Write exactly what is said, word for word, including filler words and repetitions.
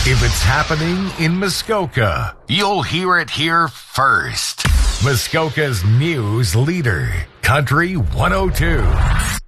If it's happening in Muskoka, you'll hear it here first. Muskoka's news leader, Country one oh two.